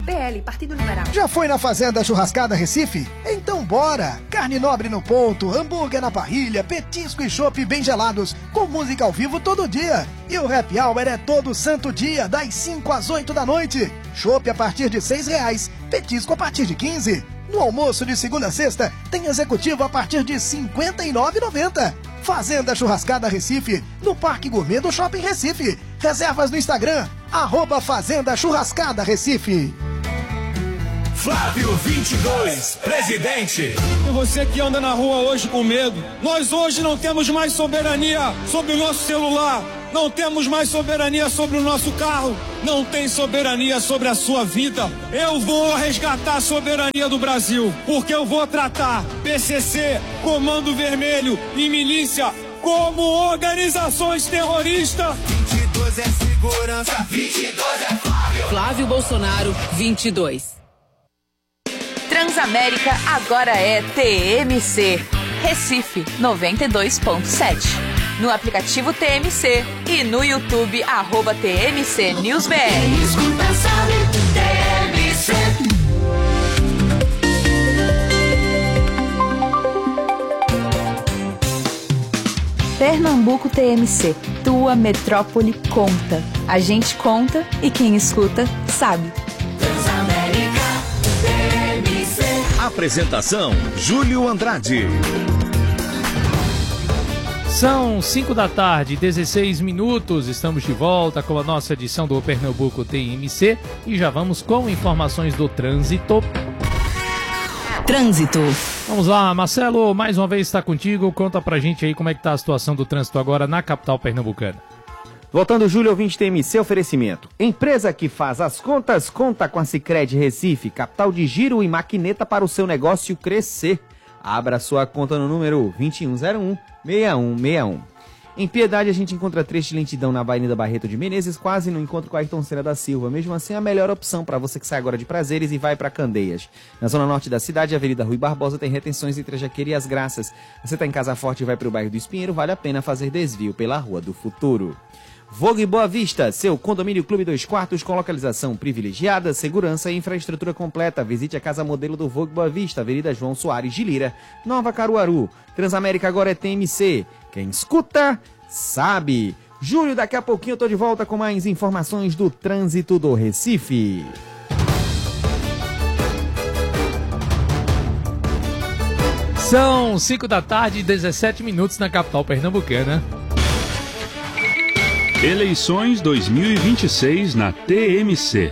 PL, Partido Liberal. Já foi na Fazenda Churrascada Recife? Então bora! Carne nobre no ponto, hambúrguer na parrilha, petisco e chopp bem gelados, com música ao vivo todo dia. E o happy hour é todo santo dia, das 5 às 8 da noite. Chopp a partir de R$6, petisco a partir de 15. No almoço de segunda a sexta, tem executivo a partir de R$ 59,90. Fazenda Churrascada Recife, no Parque Gourmet do Shopping Recife. Reservas no Instagram, @Fazenda Churrascada Recife. Flávio 22, presidente. E você que anda na rua hoje com medo, nós hoje não temos mais soberania sobre o nosso celular, não temos mais soberania sobre o nosso carro, não tem soberania sobre a sua vida. Eu vou resgatar a soberania do Brasil, porque eu vou tratar PCC, Comando Vermelho e milícia como organizações terroristas. 22 é segurança, 22 é Flávio. Flávio Bolsonaro, 22. Transamérica agora é TMC. Recife 92.7. No aplicativo TMC e no YouTube @TMC News BR. Pernambuco TMC. Tua metrópole conta. A gente conta e quem escuta sabe. Apresentação: Júlio Andrade. São 5 da tarde, 16 minutos. Estamos de volta com a nossa edição do Pernambuco TMC e já vamos com informações do trânsito. Trânsito. Vamos lá, Marcelo, mais uma vez está contigo. Conta pra gente aí como é que tá a situação do trânsito agora na capital pernambucana. Voltando, Júlio, ouvinte TMC, oferecimento. Empresa que faz as contas, conta com a Sicredi Recife, capital de giro e maquineta para o seu negócio crescer. Abra sua conta no número 2101-6161. Em Piedade, a gente encontra trecho de lentidão na Avenida Barreto de Menezes, quase no encontro com a Ayrton Senna da Silva. Mesmo assim, a melhor opção para você que sai agora de Prazeres e vai para Candeias. Na zona norte da cidade, a Avenida Rui Barbosa tem retenções entre a Jaqueira e as Graças. Você está em Casa Forte e vai para o bairro do Espinheiro, vale a pena fazer desvio pela Rua do Futuro. Vogue Boa Vista, seu condomínio Clube 2 Quartos com localização privilegiada, segurança e infraestrutura completa. Visite a casa modelo do Vogue Boa Vista, Avenida João Soares de Lira, Nova Caruaru. Transamérica agora é TMC. Quem escuta, sabe. Júlio, daqui a pouquinho eu tô de volta com mais informações do trânsito do Recife. São 5 da tarde, 17 minutos na capital pernambucana. Eleições 2026 na TMC.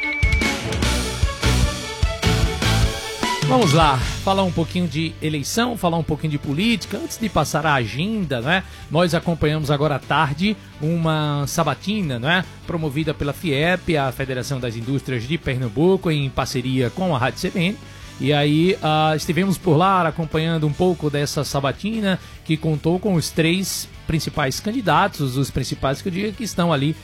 Vamos lá, falar um pouquinho de eleição, falar um pouquinho de política. Antes de passar a agenda, né? Nós acompanhamos agora à tarde uma sabatina, né? Promovida pela FIEP, a Federação das Indústrias de Pernambuco, em parceria com a Rádio CBN. E aí estivemos por lá acompanhando um pouco dessa sabatina, que contou com os 3 principais candidatos, os principais que eu digo que estão ali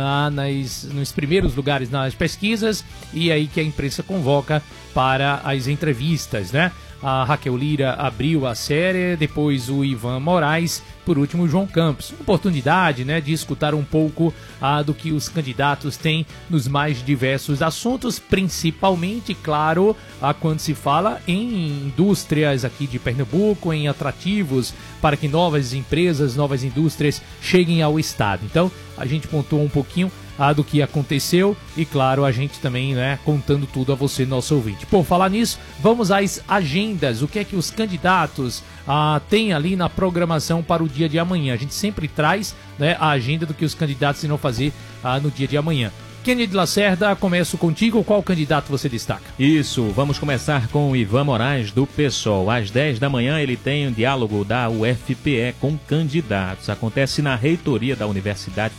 nos primeiros lugares nas pesquisas, e aí que a imprensa convoca para as entrevistas, né? A Raquel Lira abriu a série, depois o Ivan Moraes, por último o João Campos. Oportunidade, né, de escutar um pouco do que os candidatos têm nos mais diversos assuntos, principalmente, claro, quando se fala em indústrias aqui de Pernambuco, em atrativos para que novas empresas, novas indústrias cheguem ao estado. Então, a gente pontuou um pouquinho do que aconteceu e, claro, a gente também, né, contando tudo a você, nosso ouvinte. Por falar nisso, vamos às agendas. O que é que os candidatos têm ali na programação para o dia de amanhã? A gente sempre traz, né, a agenda do que os candidatos irão fazer no dia de amanhã. Kennedy Lacerda, começo contigo. Qual candidato você destaca? Isso, vamos começar com o Ivan Moraes, do PSOL. Às 10 da manhã ele tem um diálogo da UFPE com candidatos. Acontece na reitoria da Universidade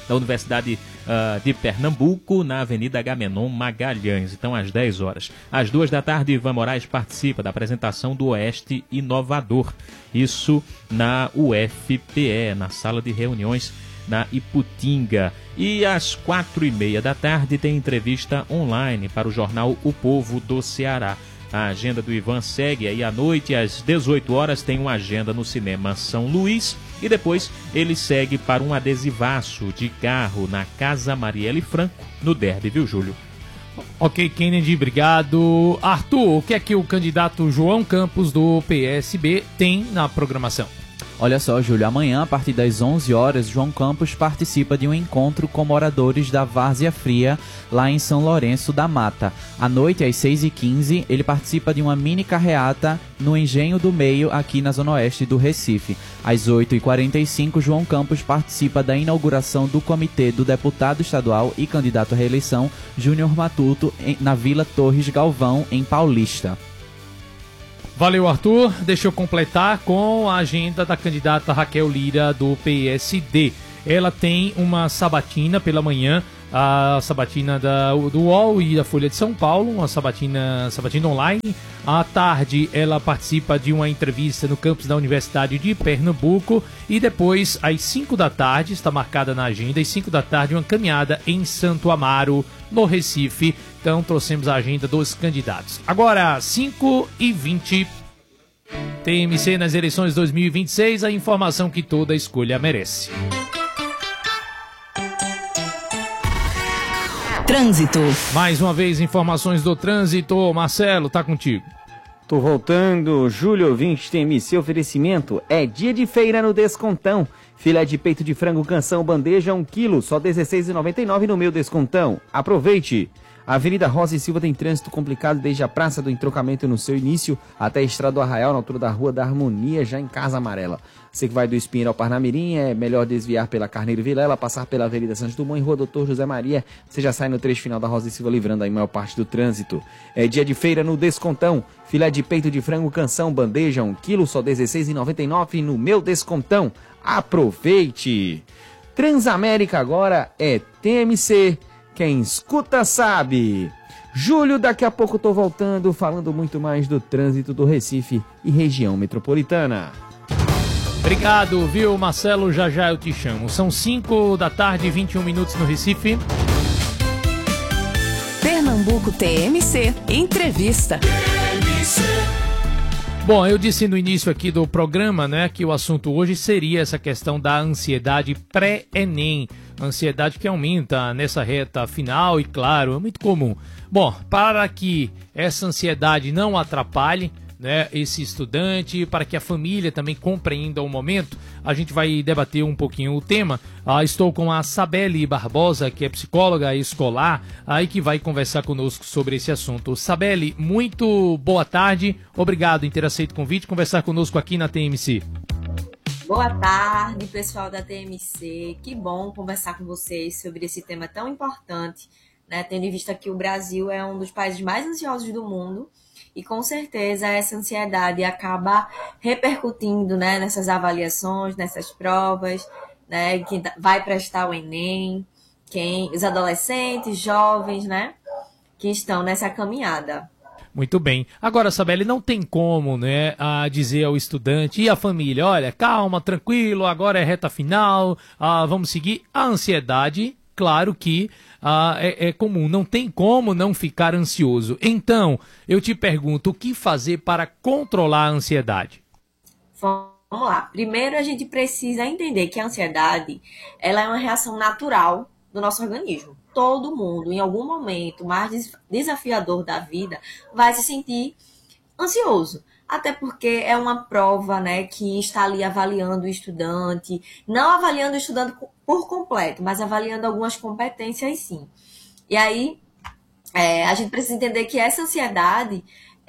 de Pernambuco, na Avenida Agamenon Magalhães. Então, às 10 horas. Às 2 da tarde, Ivan Moraes participa da apresentação do Oeste Inovador. Isso na UFPE, na sala de reuniões na Iputinga. E às 4h30 da tarde tem entrevista online para o jornal O Povo do Ceará. A agenda do Ivan segue aí à noite, às 18 horas tem uma agenda no Cinema São Luís e depois ele segue para um adesivaço de carro na Casa Marielle Franco, no Derby, viu, Júlio? Ok, Kennedy, obrigado. Arthur, o que é que o candidato João Campos do PSB tem na programação? Olha só, Júlio, amanhã, a partir das 11 horas, João Campos participa de um encontro com moradores da Várzea Fria, lá em São Lourenço da Mata. À noite, às 6h15, ele participa de uma mini carreata no Engenho do Meio, aqui na zona oeste do Recife. Às 8h45, João Campos participa da inauguração do comitê do deputado estadual e candidato à reeleição, Júnior Matuto, na Vila Torres Galvão, em Paulista. Valeu, Arthur. Deixa eu completar com a agenda da candidata Raquel Lira do PSD. Ela tem uma sabatina pela manhã, a sabatina do UOL e da Folha de São Paulo, uma sabatina online. À tarde, ela participa de uma entrevista no campus da Universidade de Pernambuco. E depois, às 5 da tarde, está marcada na agenda, às 5 da tarde, uma caminhada em Santo Amaro, no Recife. Então, trouxemos a agenda dos candidatos. Agora, 5h20, TMC nas eleições 2026, a informação que toda escolha merece. Trânsito. Mais uma vez, informações do trânsito. Marcelo, tá contigo. Tô voltando, Júlio ouvinte, TMC oferecimento. É dia de feira no Descontão. Filé de peito de frango canção bandeja 1 kg, só R$16,99 no meu Descontão. Aproveite! A Avenida Rosa e Silva tem trânsito complicado desde a Praça do Entrocamento no seu início até a Estrada do Arraial, na altura da Rua da Harmonia, já em Casa Amarela. Você que vai do Espinheiro ao Parnamirim, é melhor desviar pela Carneiro Vilela, passar pela Avenida Santos Dumont e Rua Doutor José Maria. Você já sai no trecho final da Rosa e Silva, livrando a maior parte do trânsito. É dia de feira no Descontão. Filé de peito de frango canção bandeja 1 kg, só R$16,99 no meu Descontão. Aproveite! Transamérica agora é TMC. Quem escuta sabe. Júlio, daqui a pouco tô voltando, falando muito mais do trânsito do Recife e região metropolitana. Obrigado, viu, Marcelo? Já já eu te chamo. São 5 da tarde, 21 minutos no Recife. Pernambuco TMC. Entrevista. Bom, eu disse no início aqui do programa, né, que o assunto hoje seria essa questão da ansiedade pré-ENEM. Ansiedade que aumenta nessa reta final e, claro, é muito comum. Bom, para que essa ansiedade não atrapalhe, né, esse estudante, para que a família também compreenda o momento, a gente vai debater um pouquinho o tema. Estou com a Sabeli Barbosa, que é psicóloga escolar, aí que vai conversar conosco sobre esse assunto. Sabeli, muito boa tarde, obrigado em ter aceito o convite e conversar conosco aqui na TMC. Boa tarde, pessoal da TMC. Que bom conversar com vocês sobre esse tema tão importante, né? Tendo em vista que o Brasil é um dos países mais ansiosos do mundo e, com certeza, essa ansiedade acaba repercutindo, né, nessas avaliações, nessas provas, né? Quem vai prestar o Enem, os adolescentes, jovens, né, que estão nessa caminhada. Muito bem. Agora, Sabeli, não tem como, né, dizer ao estudante e à família, olha, calma, tranquilo, agora é reta final, vamos seguir. A ansiedade, claro que é comum, não tem como não ficar ansioso. Então, eu te pergunto, o que fazer para controlar a ansiedade? Vamos lá. Primeiro, a gente precisa entender que a ansiedade, ela é uma reação natural do nosso organismo. Todo mundo, em algum momento mais desafiador da vida, vai se sentir ansioso. Até porque é uma prova, né, que está ali avaliando o estudante, não avaliando o estudante por completo, mas avaliando algumas competências sim. E aí, a gente precisa entender que essa ansiedade,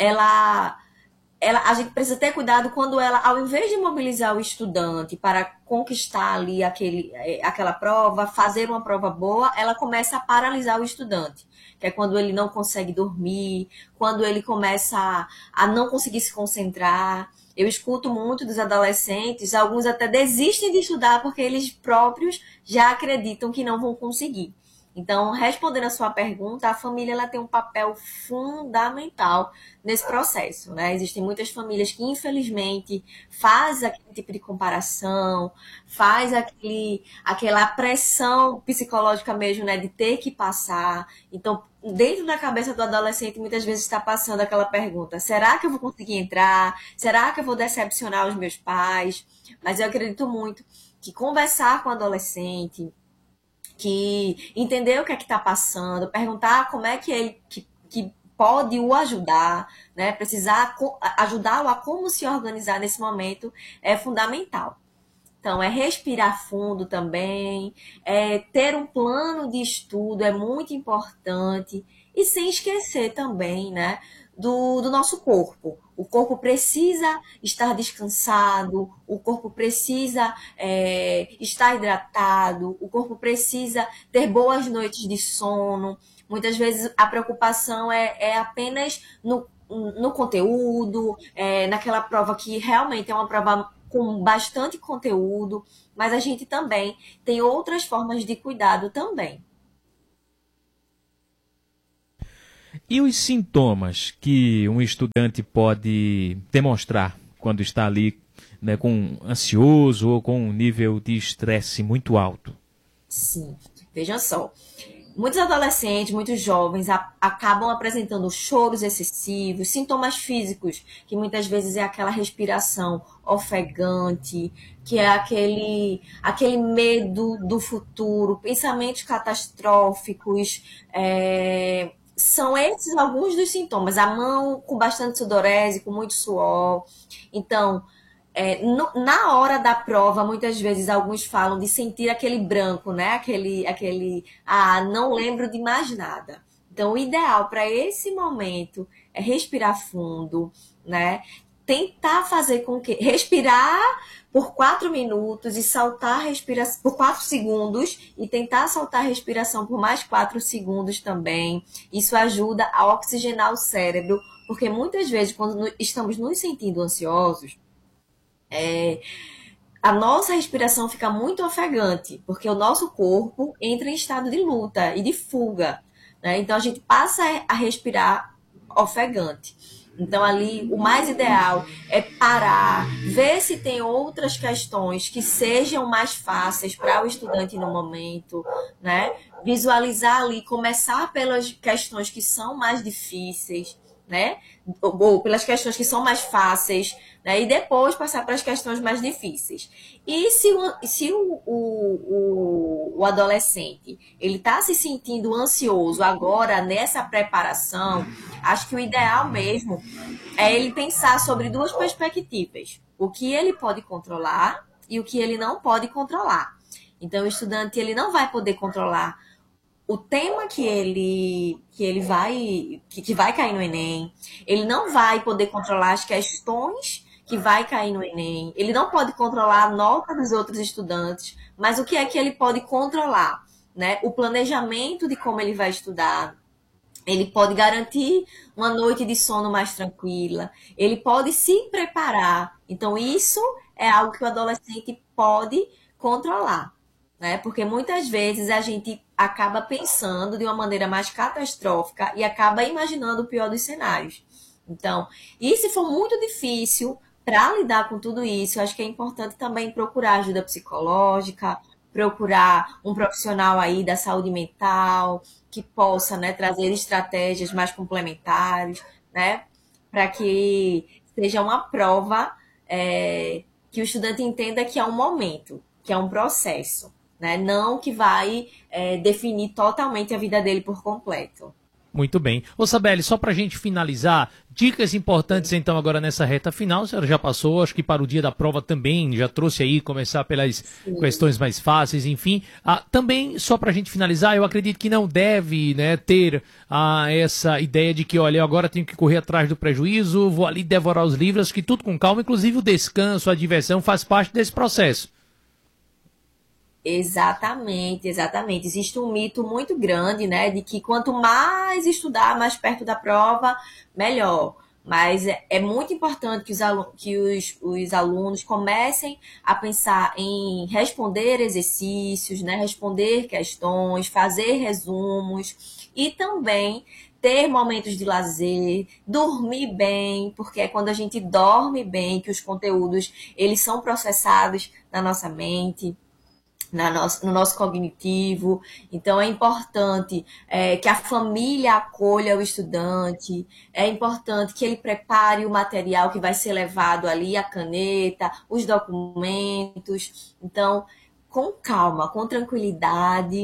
a gente precisa ter cuidado quando ela, ao invés de mobilizar o estudante para conquistar ali aquela prova, fazer uma prova boa, ela começa a paralisar o estudante, que é quando ele não consegue dormir, quando ele começa a não conseguir se concentrar. Eu escuto muito dos adolescentes, alguns até desistem de estudar porque eles próprios já acreditam que não vão conseguir. Então, respondendo a sua pergunta, a família ela tem um papel fundamental nesse processo, né? Existem muitas famílias que, infelizmente, fazem aquele tipo de comparação, faz aquela pressão psicológica mesmo, né? De ter que passar. Então, dentro da cabeça do adolescente, muitas vezes está passando aquela pergunta, será que eu vou conseguir entrar? Será que eu vou decepcionar os meus pais? Mas eu acredito muito que conversar com o adolescente, que entender o que é que está passando, perguntar como é que ele que pode o ajudar, né? Precisar ajudá-lo a como se organizar nesse momento é fundamental. Então, é respirar fundo também, ter um plano de estudo é muito importante, e sem esquecer também, né, do nosso corpo. O corpo precisa estar descansado, o corpo precisa estar hidratado, o corpo precisa ter boas noites de sono. Muitas vezes a preocupação é apenas no conteúdo, naquela prova que realmente é uma prova com bastante conteúdo, mas a gente também tem outras formas de cuidado também. E os sintomas que um estudante pode demonstrar quando está ali, né, com ansioso ou com um nível de estresse muito alto? Sim, vejam só. Muitos adolescentes, muitos jovens acabam apresentando choros excessivos, sintomas físicos, que muitas vezes é aquela respiração ofegante, que é aquele medo do futuro, pensamentos catastróficos. São esses alguns dos sintomas. A mão com bastante sudorese, com muito suor. Então, na hora da prova, muitas vezes alguns falam de sentir aquele branco, né? Não lembro de mais nada. Então, o ideal para esse momento é respirar fundo, né? Tentar fazer com que... Respirar por 4 minutos e soltar a respiração por 4 segundos e tentar soltar a respiração por mais 4 segundos também. Isso ajuda a oxigenar o cérebro, porque muitas vezes, quando estamos nos sentindo ansiosos, a nossa respiração fica muito ofegante, porque o nosso corpo entra em estado de luta e de fuga, né? Então a gente passa a respirar ofegante. Então ali o mais ideal é parar, ver se tem outras questões que sejam mais fáceis para o estudante no momento, né? Visualizar ali, começar pelas questões que são mais difíceis, né? Ou pelas questões que são mais fáceis, né? E depois passar para as questões mais difíceis. E se o adolescente ele está se sentindo ansioso agora nessa preparação, acho que o ideal mesmo é ele pensar sobre 2 perspectivas: o que ele pode controlar e o que ele não pode controlar. Então o estudante ele não vai poder controlar o tema que vai cair no Enem, ele não vai poder controlar as questões que vai cair no Enem, ele não pode controlar a nota dos outros estudantes, mas o que é que ele pode controlar, né? O planejamento de como ele vai estudar, ele pode garantir uma noite de sono mais tranquila, ele pode se preparar. Então isso é algo que o adolescente pode controlar, né? Porque muitas vezes a gente acaba pensando de uma maneira mais catastrófica e acaba imaginando o pior dos cenários. Então, e se for muito difícil para lidar com tudo isso, eu acho que é importante também procurar ajuda psicológica, procurar um profissional aí da saúde mental que possa, né, trazer estratégias mais complementares, né, para que seja uma prova que o estudante entenda que é um momento, que é um processo, né? Não que vai definir totalmente a vida dele por completo. Muito bem. Ô Sabeli, só para a gente finalizar, dicas importantes então agora nessa reta final, a senhora já passou, acho que para o dia da prova também, já trouxe aí, começar pelas questões mais fáceis, enfim. Também, só para a gente finalizar, eu acredito que não deve, né, ter essa ideia de que, olha, eu agora tenho que correr atrás do prejuízo, vou ali devorar os livros, que tudo com calma, inclusive o descanso, a diversão faz parte desse processo. Exatamente, exatamente. Existe um mito muito grande, né, de que quanto mais estudar, mais perto da prova, melhor. Mas é muito importante que os alunos comecem a pensar em responder exercícios, né, responder questões, fazer resumos e também ter momentos de lazer, dormir bem, porque é quando a gente dorme bem que os conteúdos eles são processados na nossa mente, no nosso cognitivo. Então é importante que a família acolha o estudante, é importante que ele prepare o material que vai ser levado ali, a caneta, os documentos. Então, com calma, com tranquilidade,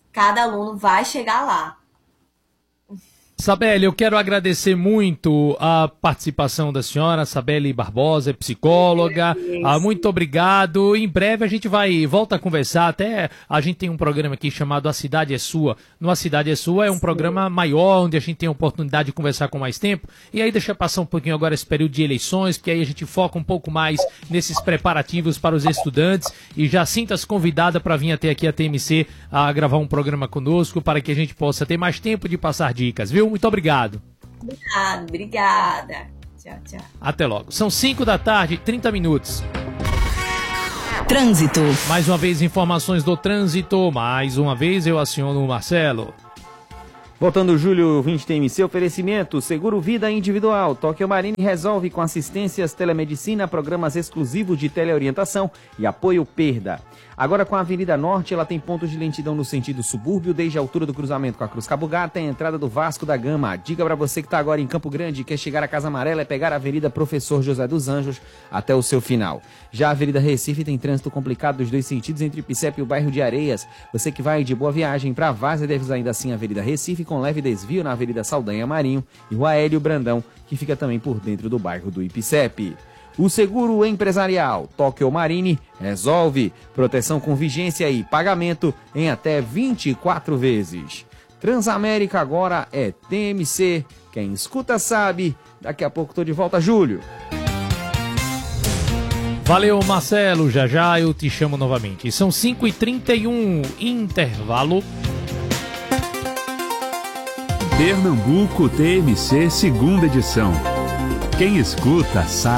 cada aluno vai chegar lá. Sabeli, eu quero agradecer muito a participação da senhora, Sabeli Barbosa, é psicóloga. Muito obrigado. Em breve a gente volta a conversar. Até a gente tem um programa aqui chamado A Cidade é Sua. No A Cidade é Sua é um programa maior, onde a gente tem a oportunidade de conversar com mais tempo. E aí deixa passar um pouquinho agora esse período de eleições, porque aí a gente foca um pouco mais nesses preparativos para os estudantes. E já sinta-se convidada para vir até aqui a TMC a gravar um programa conosco, para que a gente possa ter mais tempo de passar dicas, viu? Muito obrigado. Obrigada. Tchau, tchau. Até logo. São 5 da tarde, 30 minutos. Trânsito. Mais uma vez, informações do trânsito. Mais uma vez, eu aciono o Marcelo. Voltando, Júlio, 20 TMC, oferecimento, seguro vida individual. Tóquio Marine resolve com assistências, telemedicina, programas exclusivos de teleorientação e apoio perda. Agora com a Avenida Norte, ela tem pontos de lentidão no sentido subúrbio, desde a altura do cruzamento com a Cruz Cabugá até a entrada do Vasco da Gama. Dica para você que está agora em Campo Grande e quer chegar à Casa Amarela é pegar a Avenida Professor José dos Anjos até o seu final. Já a Avenida Recife tem trânsito complicado dos dois sentidos entre Ipicep e o bairro de Areias. Você que vai de Boa Viagem para Várzea deve usar ainda assim a Avenida Recife com leve desvio na Avenida Saldanha Marinho e Rua Hélio Brandão, que fica também por dentro do bairro do Ipicep. O seguro empresarial Tóquio Marine resolve proteção com vigência e pagamento em até 24 vezes. Transamérica agora é TMC. Quem escuta sabe. Daqui a pouco tô de volta, Júlio. Valeu, Marcelo. Já já eu te chamo novamente. São 5h31, intervalo. Pernambuco TMC, segunda edição. Quem escuta sabe.